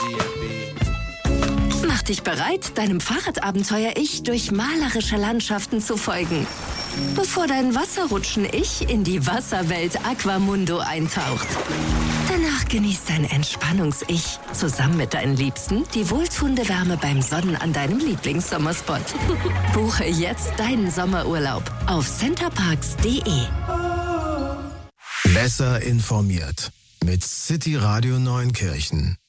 Mach dich bereit, deinem Fahrradabenteuer-Ich durch malerische Landschaften zu folgen, bevor dein Wasserrutschen-Ich in die Wasserwelt Aquamundo eintaucht. Danach genießt dein Entspannungs-Ich zusammen mit deinen Liebsten die wohltuende Wärme beim Sonnen an deinem Lieblingssommerspot. Buche jetzt deinen Sommerurlaub auf centerparks.de. Besser informiert mit City Radio Neunkirchen.